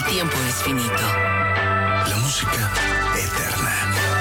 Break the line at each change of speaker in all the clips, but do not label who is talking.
tiempo es finito.
La música eterna.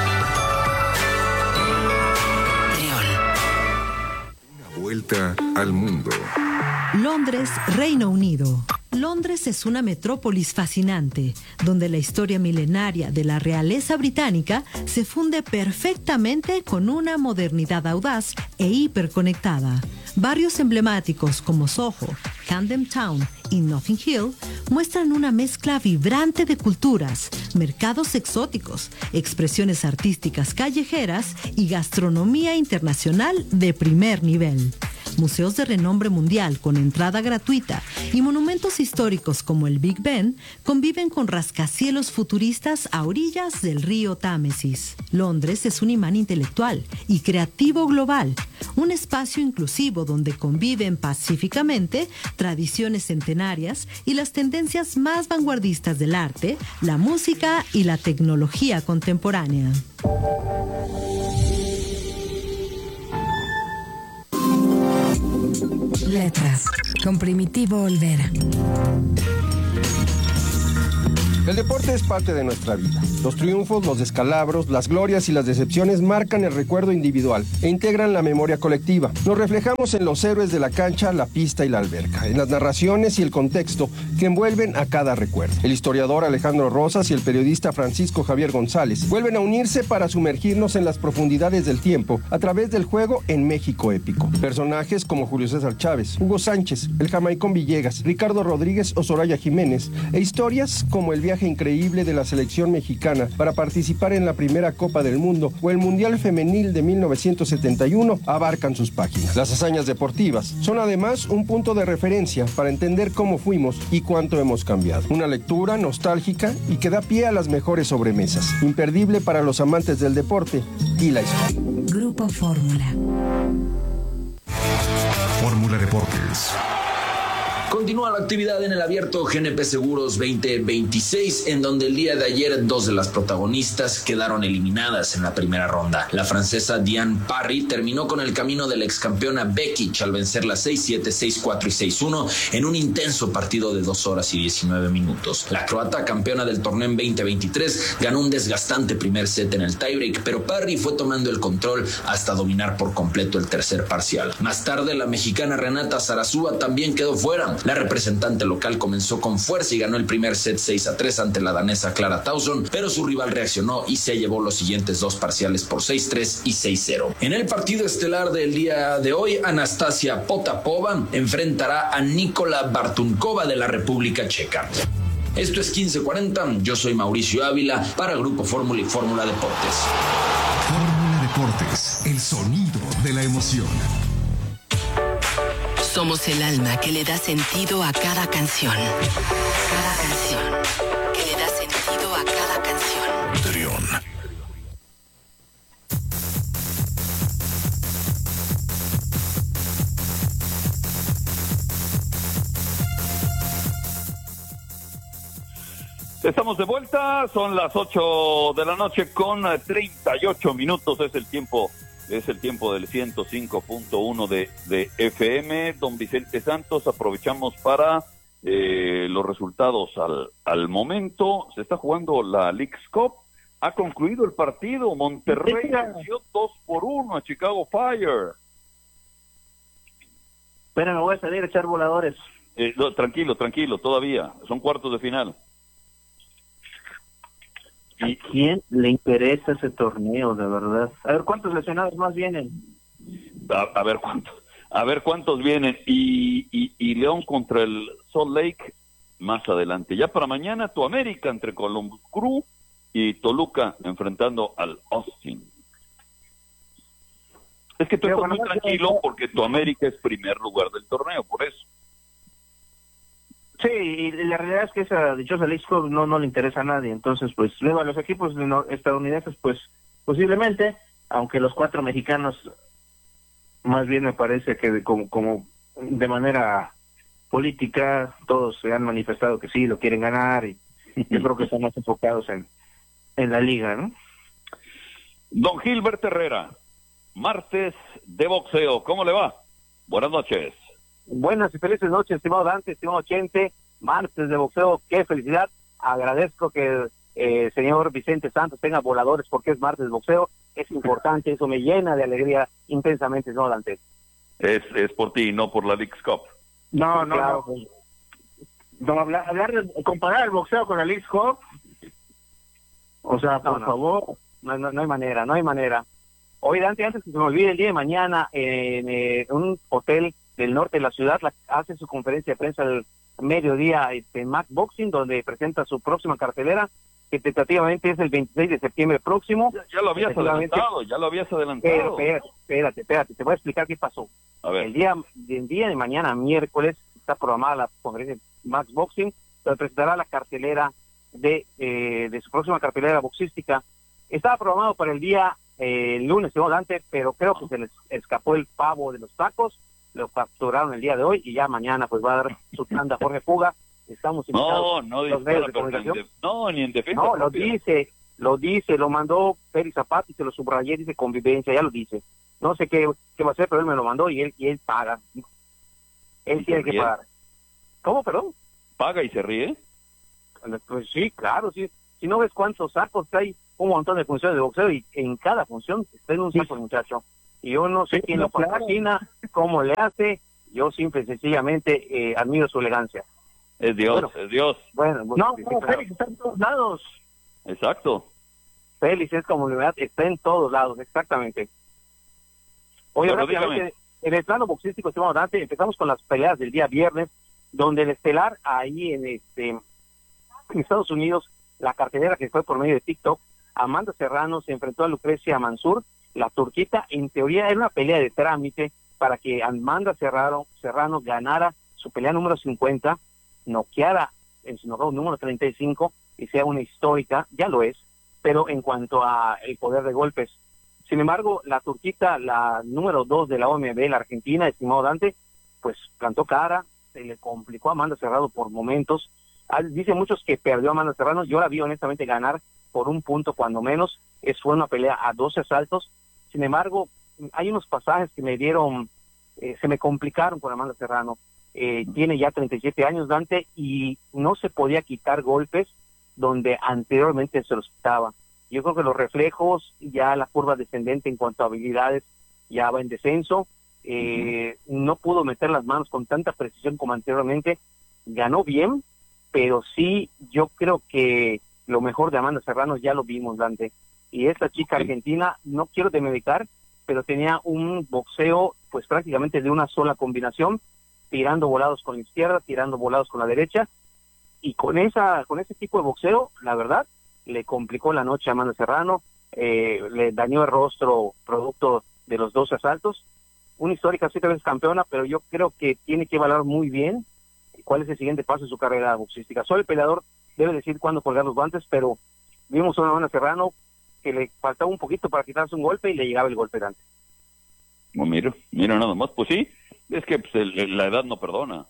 Una vuelta al mundo.
Londres, Reino Unido. Londres es una metrópolis fascinante, donde la historia milenaria de la realeza británica se funde perfectamente con una modernidad audaz e hiperconectada. Barrios emblemáticos como Soho, Camden Town y Notting Hill muestran una mezcla vibrante de culturas, mercados exóticos, expresiones artísticas callejeras y gastronomía internacional de primer nivel. Museos de renombre mundial con entrada gratuita y monumentos históricos como el Big Ben conviven con rascacielos futuristas a orillas del río Támesis. Londres es un imán intelectual y creativo global, un espacio inclusivo donde conviven pacíficamente tradiciones centenarias y las tendencias más vanguardistas del arte, la música y la tecnología contemporánea.
Letras, con Primitivo Olvera.
El deporte es parte de nuestra vida. Los triunfos, los descalabros, las glorias y las decepciones marcan el recuerdo individual e integran la memoria colectiva. Nos reflejamos en los héroes de la cancha, la pista y la alberca, en las narraciones y el contexto que envuelven a cada recuerdo. El historiador Alejandro Rosas y el periodista Francisco Javier González vuelven a unirse para sumergirnos en las profundidades del tiempo a través del juego en México épico. Personajes como Julio César Chávez, Hugo Sánchez, el Jamaicón Villegas, Ricardo Rodríguez o Soraya Jiménez, e historias como el viaje increíble de la selección mexicana para participar en la primera Copa del Mundo o el Mundial Femenil de 1971 abarcan sus páginas. Las hazañas deportivas son además un punto de referencia para entender cómo fuimos y cuánto hemos cambiado. Una lectura nostálgica y que da pie a las mejores sobremesas, imperdible para los amantes del deporte y la historia.
Grupo Fórmula.
Fórmula Deportes.
Continúa la actividad en el abierto GNP Seguros 2026, en donde el día de ayer dos de las protagonistas quedaron eliminadas en la primera ronda. La francesa Diane Parry terminó con el camino de la excampeona Bekic al vencerla 6-7, 6-4 y 6-1 en un intenso partido de 2 horas y 19 minutos. La croata, campeona del torneo en 2023, ganó un desgastante primer set en el tiebreak, pero Parry fue tomando el control hasta dominar por completo el tercer parcial. Más tarde, la mexicana Renata Zarazúa también quedó fuera. La representante local comenzó con fuerza y ganó el primer set 6-3 ante la danesa Clara Tauson, pero su rival reaccionó y se llevó los siguientes dos parciales por 6-3 y 6-0. En el partido estelar del día de hoy, Anastasia Potapova enfrentará a Nikola Bartunkova de la República Checa. Esto es 1540, yo soy Mauricio Ávila para Grupo Fórmula y Fórmula Deportes.
Fórmula Deportes, el sonido de la emoción.
Somos el alma que le da sentido a cada canción. Cada canción que le da sentido a cada canción.
Trión.
Estamos de vuelta, son las 8 de la noche con 38 minutos, es el tiempo del 105.1 de FM. Don Vicente Santos, aprovechamos para los resultados al momento. Se está jugando la Leagues Cup, ha concluido el partido, Monterrey venció 2-1 a Chicago Fire.
Espera, me voy a salir a echar voladores.
Tranquilo, todavía, son cuartos de final.
¿A quién le interesa ese torneo, de verdad? A ver, ¿cuántos lesionados más vienen?
A ver cuántos vienen. Y León contra el Salt Lake más adelante. Ya para mañana, tu América entre Columbus Crew y Toluca enfrentando al Austin. Es que tú estás muy tranquilo porque tu América es primer lugar del torneo, por eso.
Sí, y la realidad es que esa dichosa Leagues Cup no le interesa a nadie. Entonces, pues, luego a los equipos estadounidenses, pues, posiblemente, aunque los 4 mexicanos, más bien me parece que como de manera política, todos se han manifestado que sí, lo quieren ganar, y yo creo que están más enfocados en la liga, ¿no?
Don Gilbert Herrera, martes de boxeo, ¿cómo le va? Buenas noches.
Buenas y felices noches, estimado Dante, estimado Chente. Martes de boxeo, qué felicidad. agradezco que señor Vicente Santos tenga voladores porque es martes de boxeo, es importante, eso me llena de alegría intensamente, ¿no, Dante?
Es por ti, no por la Leagues Cup.
No, comparar el boxeo con la Leagues Cup, o sea, por favor, no hay manera. Hoy, Dante, antes que se me olvide, el día de mañana, en un hotel del norte de la ciudad, hace su conferencia de prensa al mediodía, Max Boxing, donde presenta su próxima cartelera, que tentativamente es el 26 de septiembre próximo.
Ya lo habías adelantado.
Pero, espérate, te voy a explicar qué pasó.
A ver.
El día de mañana, miércoles, está programada la conferencia de Max Boxing, donde presentará la cartelera de su próxima cartelera boxística. Estaba programado para el día lunes, señor Dante, pero creo que se les escapó el pavo de los tacos, lo capturaron el día de hoy y ya mañana pues va a dar su tanda Jorge Puga. Estamos invitados los medios de comunicación.
Ni en defensa.
No, lo dice, lo mandó Peri Zapata y se lo subrayé, dice convivencia, ya lo dice. No sé qué va a hacer, pero él me lo mandó y él paga. Él tiene que pagar. ¿Cómo, perdón?
¿Paga y se ríe?
Pues sí, claro, sí. Si no ves cuántos sacos hay, un montón de funciones de boxeo y en cada función está en un saco el muchacho. Y yo no sé quién lo patrocina, cómo le hace, yo simple y sencillamente admiro su elegancia.
Es Dios, es Dios.
Bueno, Félix está en todos lados.
Exacto.
Félix es como la está en todos lados, exactamente. Oye, rápidamente, en el plano boxístico, estimado Dante, empezamos con las peleas del día viernes, donde el estelar ahí en Estados Unidos, la cartelera que fue por medio de TikTok, Amanda Serrano se enfrentó a Lucrecia Mansur, la turquita. En teoría era una pelea de trámite para que Amanda Serrano ganara su pelea número 50, noqueara en su knockout número 35 y sea una histórica, ya lo es, pero en cuanto a el poder de golpes. Sin embargo, la turquita, la número 2 de la OMB, la argentina, estimado Dante, pues plantó cara, se le complicó a Amanda Serrano por momentos. Dicen muchos que perdió a Amanda Serrano, yo la vi honestamente ganar por un punto cuando menos. Fue una pelea a 12 asaltos. Sin embargo, hay unos pasajes que me dieron, se me complicaron con Amanda Serrano. Tiene ya 37 años, Dante, y no se podía quitar golpes donde anteriormente se los quitaba. Yo creo que los reflejos, ya la curva descendente en cuanto a habilidades ya va en descenso. No pudo meter las manos con tanta precisión como anteriormente. Ganó bien, pero sí, yo creo que lo mejor de Amanda Serrano ya lo vimos, Dante. Y esta chica argentina, no quiero demeritar, pero tenía un boxeo pues prácticamente de una sola combinación, tirando volados con la izquierda, tirando volados con la derecha, y con ese tipo de boxeo, la verdad, le complicó la noche a Amanda Serrano, le dañó el rostro producto de los 12 asaltos. Una histórica 7 veces campeona, pero yo creo que tiene que evaluar muy bien cuál es el siguiente paso en su carrera boxística. Solo el peleador debe decir cuándo colgar los guantes, pero vimos a una Amanda Serrano que le faltaba un poquito para quitarse un golpe y le llegaba el golpe antes.
No, mira nada más, pues sí, es que pues, la edad no perdona.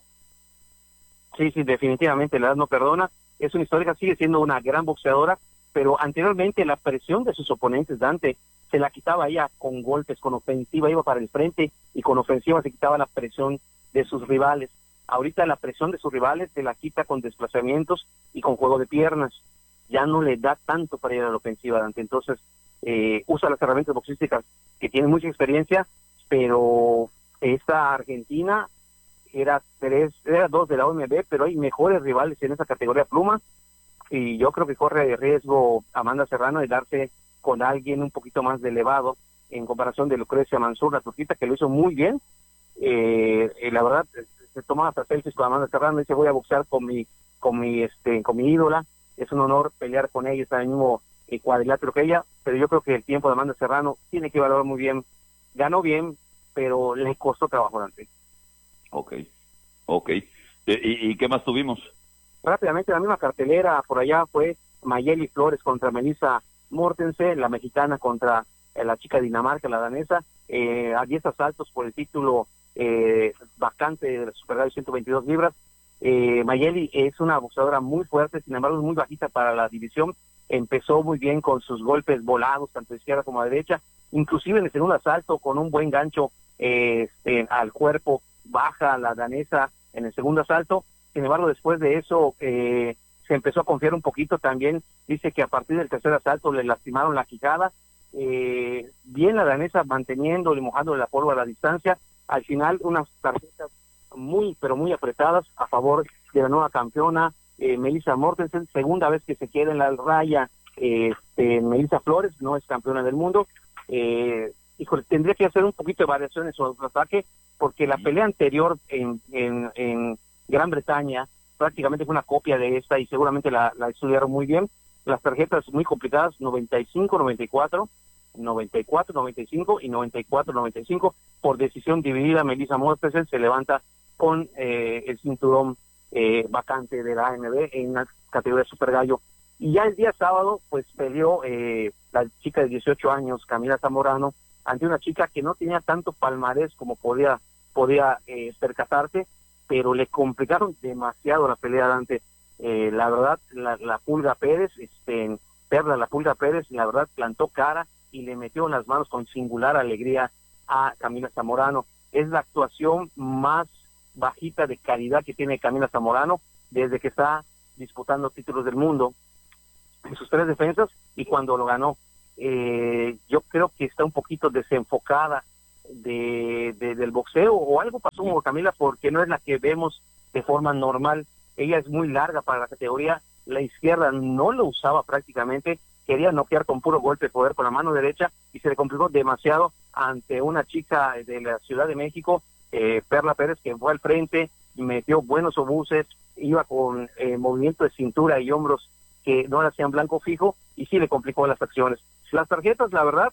Sí, definitivamente la edad no perdona. Es una histórica, sigue siendo una gran boxeadora, pero anteriormente la presión de sus oponentes, Dante, se la quitaba ella con golpes, con ofensiva iba para el frente y con ofensiva se quitaba la presión de sus rivales. Ahorita la presión de sus rivales se la quita con desplazamientos y con juego de piernas. Ya no le da tanto para ir a la ofensiva, Dante. Entonces, usa las herramientas boxísticas que tiene mucha experiencia, pero esta argentina era 2 de la OMB, pero hay mejores rivales en esa categoría pluma, y yo creo que corre de riesgo Amanda Serrano de darse con alguien un poquito más elevado en comparación de Lucrecia Mansur, la turquita, que lo hizo muy bien. La verdad, se toma hasta selfies con Amanda Serrano, dice voy a boxear con mi ídola, es un honor pelear con ella, está en el mismo cuadrilátero que ella, pero yo creo que el tiempo de Amanda Serrano tiene que valorar muy bien. Ganó bien, pero le costó trabajo, Dante.
Ok. ¿Y qué más tuvimos?
Rápidamente, la misma cartelera por allá fue Mayeli Flores contra Melissa Mortensen, la mexicana contra la chica de Dinamarca, la danesa, a 10 asaltos por el título vacante de la supergallo 122 libras. Mayeli es una boxeadora muy fuerte, sin embargo es muy bajita para la división. Empezó muy bien con sus golpes volados, tanto de izquierda como de derecha, inclusive en el segundo asalto con un buen gancho al cuerpo, baja la danesa en el segundo asalto. Sin embargo, después de eso se se empezó a confiar un poquito también, dice que a partir del tercer asalto le lastimaron la quijada, bien la danesa manteniendo y mojando la polvo a la distancia, al final unas tarjetas muy, pero muy apretadas a favor de la nueva campeona, Melissa Mortensen, segunda vez que se queda en la raya, Melissa Flores, no es campeona del mundo, híjole, tendría que hacer un poquito de variación en su ataque, porque la pelea anterior en Gran Bretaña prácticamente fue una copia de esta y seguramente la estudiaron muy bien. Las tarjetas muy complicadas, 95-94, 94-95 y 94-95, por decisión dividida. Melissa Mortensen se levanta con el cinturón vacante de la AMB en la categoría Super Gallo. Y ya el día sábado, pues peleó la chica de 18 años, Camila Zamorano, ante una chica que no tenía tanto palmarés como podía percatarse, pero le complicaron demasiado la pelea Dante. La verdad, la Pulga Pérez, Perla la Pulga Pérez, la verdad plantó cara y le metió en las manos con singular alegría a Camila Zamorano. Es la actuación más bajita de calidad que tiene Camila Zamorano desde que está disputando títulos del mundo en sus 3 defensas y cuando lo ganó. Yo creo que está un poquito desenfocada del boxeo o algo pasó con Camila porque no es la que vemos de forma normal. Ella es muy larga para la categoría, la izquierda no lo usaba prácticamente, quería noquear con puro golpe de poder con la mano derecha y se le complicó demasiado ante una chica de la Ciudad de México, Perla Pérez, que fue al frente, metió buenos obuses, iba con movimiento de cintura y hombros que no le hacían blanco fijo y sí le complicó las acciones. Las tarjetas, la verdad,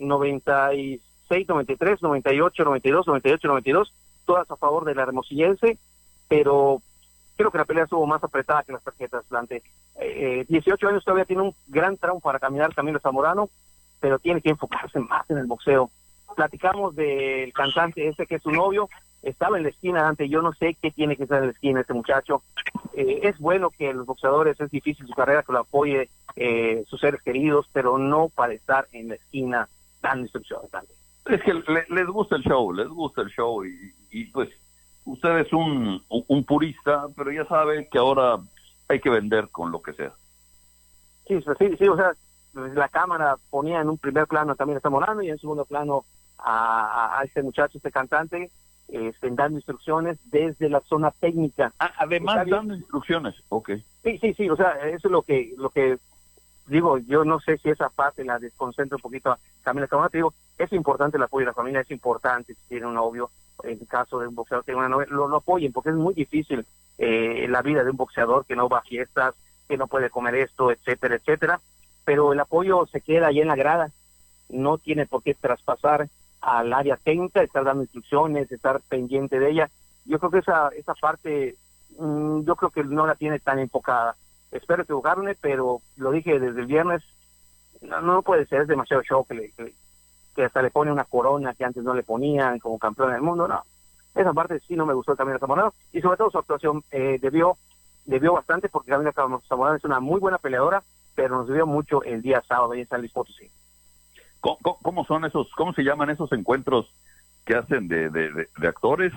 96, 93, 98, 92, 98, 92, todas a favor de la hermosillense, pero creo que la pelea estuvo más apretada que las tarjetas, Dante. 18 años todavía tiene un gran tramo para caminar Camilo Zamorano, pero tiene que enfocarse más en el boxeo. Platicamos del cantante que es su novio, estaba en la esquina, Dante, yo no sé qué tiene que estar en la esquina este muchacho. Es bueno que los boxeadores, es difícil su carrera, que lo apoye sus seres queridos, pero no para estar en la esquina dando instrucciones, Dante.
Es que les gusta el show y pues usted es un purista, pero ya sabe que ahora hay que vender con lo que sea.
Sí, o sea, la cámara ponía en un primer plano también a Zamorano y en segundo plano a este muchacho, este cantante, dando instrucciones desde la zona técnica.
Además dando instrucciones, okay.
Sí, o sea, eso es lo que digo, yo no sé si esa parte la desconcentra un poquito a Camila Zamorano, te digo, es importante el apoyo de la familia, es importante si tiene un novio, en el caso de un boxeador que tiene una novia, lo apoyen, porque es muy difícil la vida de un boxeador que no va a fiestas, que no puede comer esto, etcétera, etcétera, pero el apoyo se queda ahí en la grada, no tiene por qué traspasar al área técnica, estar dando instrucciones, estar pendiente de ella. Yo creo que esa parte, yo creo que no la tiene tan enfocada. Espero equivocarme, pero lo dije desde el viernes, no puede ser, es demasiado show que hasta le pone una corona que antes no le ponían como campeón del mundo, no. Esa parte sí no me gustó también a Zamorano, y sobre todo su actuación debió bastante, porque Camila Zamorano es una muy buena peleadora, pero nos debió mucho el día sábado ahí en San Luis Potosí.
¿Cómo se llaman esos encuentros que hacen de actores?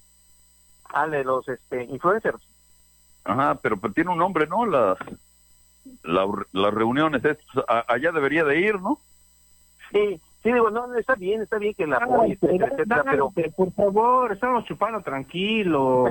De los influencers.
Ajá, pero tiene un nombre, ¿no? Las reuniones, allá debería de ir, ¿no?
Sí, digo, no, está bien que la apoye, etcétera, pero
por favor, estamos chupando tranquilos.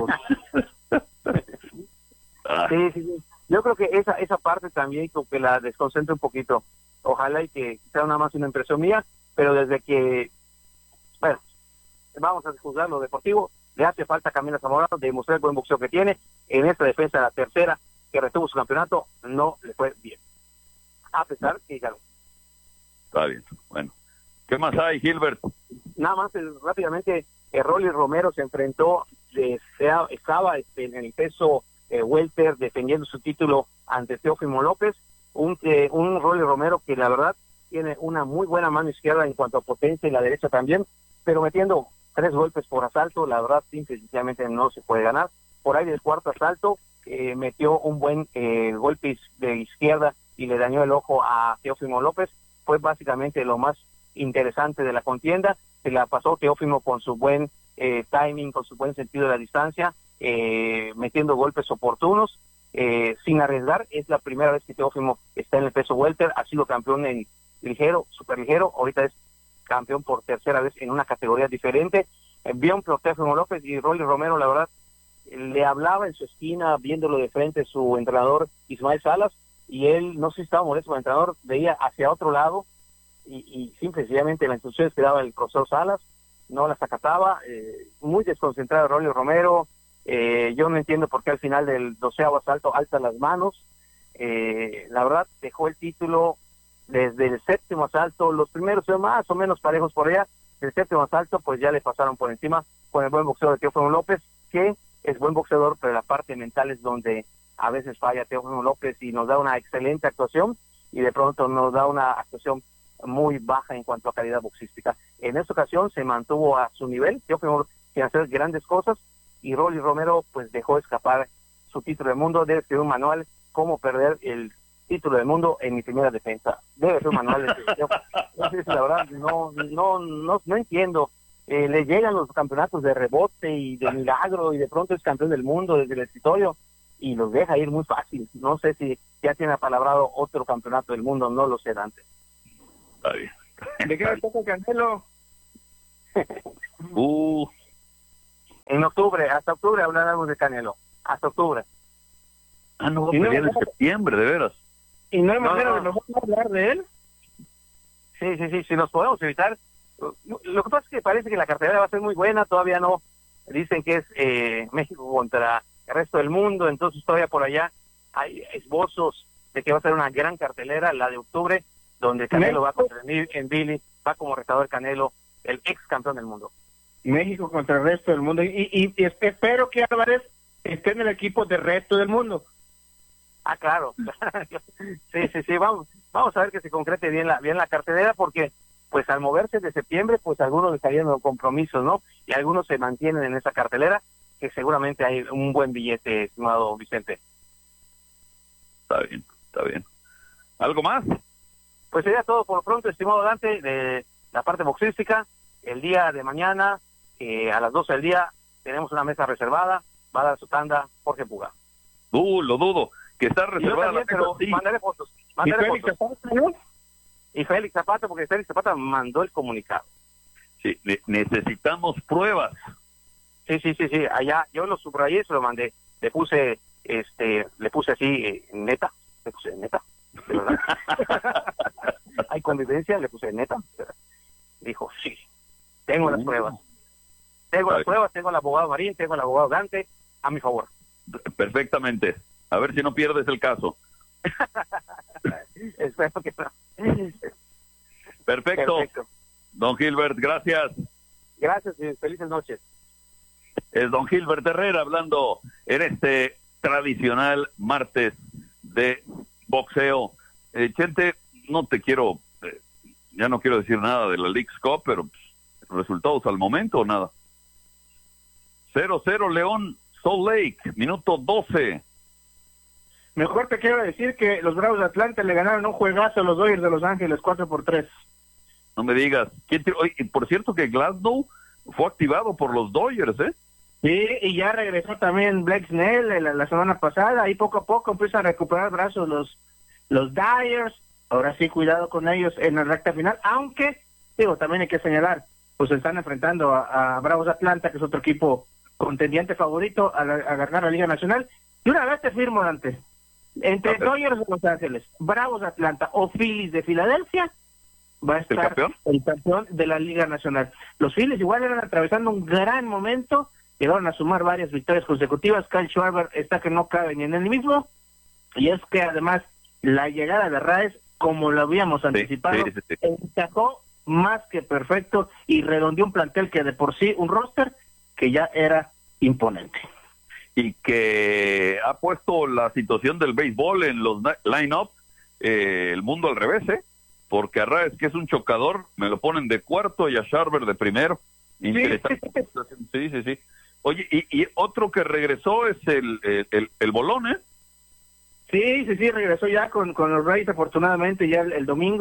Sí. Yo creo que esa parte también como que la desconcentra un poquito. Ojalá y que sea nada más una impresión mía, pero desde que, bueno, vamos a juzgar lo deportivo, le hace falta a Camila Zamorano de demostrar el buen boxeo que tiene. En esta defensa, la tercera que retuvo su campeonato, no le fue bien. A pesar que ganó.
Está bien, bueno. ¿Qué más hay, Gilbert?
Nada más, rápidamente, Rolly Romero se enfrentó, estaba en el peso welter defendiendo su título ante Teófimo López, un Rolly Romero que la verdad tiene una muy buena mano izquierda en cuanto a potencia y la derecha también, pero metiendo 3 golpes por asalto, la verdad sencillamente no se puede ganar. Por ahí del cuarto asalto metió un buen golpe de izquierda y le dañó el ojo a Teófimo López. Fue básicamente lo más interesante de la contienda. Se la pasó Teófimo con su buen timing, con su buen sentido de la distancia, metiendo golpes oportunos, sin arriesgar. Es la primera vez que Teófimo está en el peso welter, ha sido campeón en ligero, superligero, ahorita es campeón por tercera vez en una categoría diferente. Vio un Teófimo López y Rolly Romero, la verdad, le hablaba en su esquina, viéndolo de frente su entrenador Ismael Salas, y él, no sé si estaba molesto con el entrenador, veía hacia otro lado, y sencillamente las instrucciones que daba el profesor Salas, no las acataba, muy desconcentrado Rolly Romero. Yo no entiendo por qué al final del 12º asalto alza las manos. La verdad, dejó el título desde el 7º asalto, los primeros más o menos parejos por allá, el 7º asalto pues ya le pasaron por encima con el buen boxeo de Teófimo López, que es buen boxeador, pero la parte mental es donde a veces falla Teófimo López y nos da una excelente actuación y de pronto nos da una actuación muy baja en cuanto a calidad boxística. En esta ocasión se mantuvo a su nivel, Teófimo sin hacer grandes cosas, y Rolly Romero pues dejó escapar su título del mundo. Debe ser un manual cómo perder el título del mundo en mi primera defensa. Debe ser un manual la verdad no entiendo. Le llegan los campeonatos de rebote y de milagro y de pronto es campeón del mundo desde el escritorio y los deja ir muy fácil. No sé si ya tiene apalabrado otro campeonato del mundo, no lo sé, Dante.
Está bien.
¿De qué le toca el Canelo?
En octubre, hasta octubre hablaremos de Canelo, hasta octubre.
No, pelea en septiembre, de veras.
¿Y no hay manera de no hablar de él?
Sí, si nos podemos evitar. Lo que pasa es que parece que la cartelera va a ser muy buena, todavía no. Dicen que es México contra el resto del mundo, entonces todavía por allá hay esbozos de que va a ser una gran cartelera, la de octubre, donde Canelo va contra en Billy, va como retador Canelo, el ex campeón del mundo.
México contra el resto del mundo. Y espero que Álvarez esté en el equipo de resto del mundo.
Ah, claro. Sí, vamos a ver que se concrete bien la cartelera, porque pues al moverse de septiembre, pues algunos estarían en compromisos, ¿no? Y algunos se mantienen en esa cartelera, que seguramente hay un buen billete, estimado Vicente.
Está bien. ¿Algo más?
Pues sería todo por lo pronto, estimado Dante, de la parte boxística. El día de mañana, a las 12 del día, tenemos una mesa reservada, va a dar su tanda Jorge Puga.
Lo dudo, que está reservada la mesa,
pero
sí.
Mandaré fotos. Y Félix Zapata, porque Félix Zapata mandó el comunicado.
Sí, necesitamos pruebas.
Sí, allá yo lo subrayé, se lo mandé, le puse así, neta, de verdad. Hay convivencia, le puse neta, dijo, sí, tengo las pruebas. Tengo el abogado Marín, tengo el abogado Dante, a mi favor.
Perfectamente, a ver si no pierdes el caso.
Espero que no.
Perfecto. Don Gilbert, gracias.
Gracias y felices noches.
Es don Gilbert Herrera hablando en este tradicional martes de boxeo. Chente, ya no quiero decir nada de la Leagues Cup, pero resultados al momento o nada. 0-0 León, Salt Lake, minuto 12.
Mejor te quiero decir que los Bravos de Atlanta le ganaron un juegazo a los Dodgers de Los Ángeles, 4-3.
No me digas. Por cierto que Glasnow fue activado por los Dodgers, ¿eh?
Sí, y ya regresó también Blake Snell la semana pasada, y poco a poco empiezan a recuperar brazos los Dyers. Ahora sí, cuidado con ellos en la recta final, aunque, también hay que señalar, pues se están enfrentando a Bravos de Atlanta, que es otro equipo contendiente favorito a ganar la Liga Nacional. Y una vez te firmo, Dante, entre Dodgers de Los Ángeles, Bravos de Atlanta o Phillies de Filadelfia, va a estar el campeón de la Liga Nacional. Los Phillies igual eran atravesando un gran momento, llegaron a sumar varias victorias consecutivas. Kyle Schwarber está que no cabe ni en el mismo, y es que además la llegada de Raes, como lo habíamos anticipado, encajó más que perfecto y redondeó un plantel que de por sí, un roster que ya era imponente.
Y que ha puesto la situación del béisbol en los line-up, el mundo al revés, porque a Raes, que es un chocador, me lo ponen de cuarto y a Schwarber de primero. Interesante. Sí. Oye, y otro que regresó es el Bolón,
Sí, regresó ya con los Rays, afortunadamente, ya el domingo.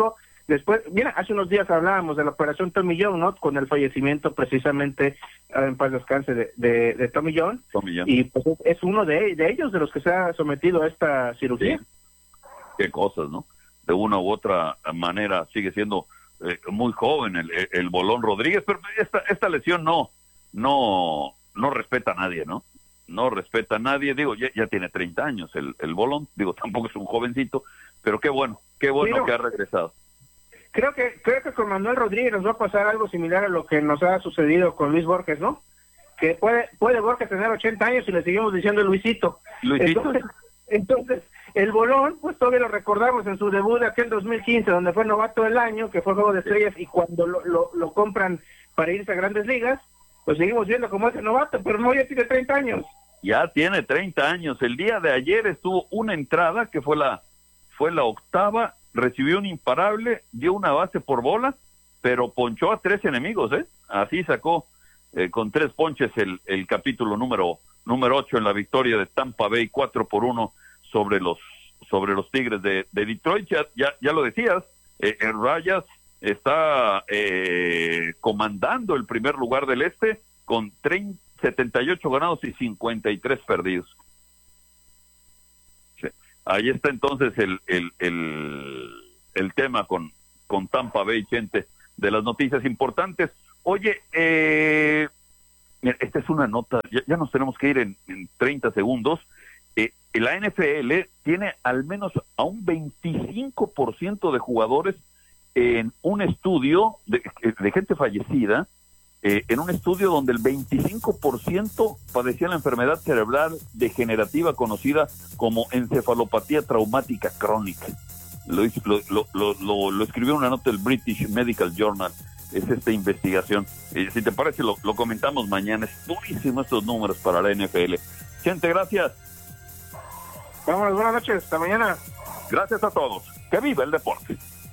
Después, mira, hace unos días hablábamos de la operación Tommy John, ¿no? Con el fallecimiento precisamente, en paz descanse, de Tommy John. Y pues es uno de ellos, de los que se ha sometido a esta cirugía.
Sí. Qué cosas, ¿no? De una u otra manera sigue siendo muy joven el Bolón Rodríguez, pero esta lesión no respeta a nadie, ¿no? No respeta a nadie, digo, ya tiene 30 años el Bolón, digo, tampoco es un jovencito, pero qué bueno que ha regresado.
Creo que con Manuel Rodríguez nos va a pasar algo similar a lo que nos ha sucedido con Luis Borges, ¿no? Que puede Borges tener 80 años y le seguimos diciendo Luisito. Entonces, el Bolón, pues todavía lo recordamos en su debut de aquel 2015, donde fue novato del año, que fue Juego de Estrellas, y cuando lo compran para irse a Grandes Ligas, pues seguimos viendo como ese novato, pero no, ya tiene 30 años.
Ya tiene 30 años. El día de ayer estuvo una entrada, que fue la octava, recibió un imparable, dio una base por bola, pero ponchó a 3 enemigos, Así sacó con 3 ponches el capítulo número 8 en la victoria de Tampa Bay, 4-1 sobre los Tigres de Detroit. Ya lo decías, el Rayas está comandando el primer lugar del este con 78 ganados y 53 perdidos. Sí. Ahí está entonces el tema con Tampa Bay, gente, de las noticias importantes. Oye, mira, esta es una nota, ya nos tenemos que ir en 30 segundos. La NFL tiene al menos a un 25% de jugadores en un estudio de gente fallecida, en un estudio donde el 25% padecía la enfermedad cerebral degenerativa conocida como encefalopatía traumática crónica. Lo escribió una nota del British Medical Journal, es esta investigación. Si te parece, lo comentamos mañana. Es durísimo estos números para la NFL. Gente, gracias.
Vámonos, buenas noches, hasta mañana.
Gracias a todos. Que viva el deporte.